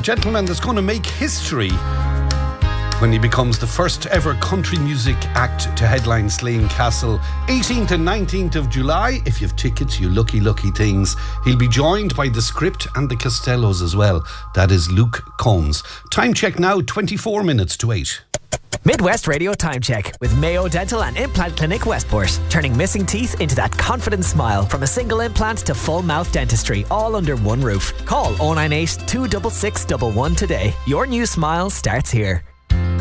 gentleman that's going to make history when he becomes the first ever country music act to headline Slane Castle, 18th and 19th of July. If you've tickets, you lucky things. He'll be joined by the Script and the Costellos as well. That is Luke Combs. Time check now, 24 minutes to 8. Midwest Radio Time Check with Mayo Dental and Implant Clinic Westport. Turning missing teeth into that confident smile. From a single implant to full mouth dentistry, all under one roof. Call 098 266 11 today. Your new smile starts here.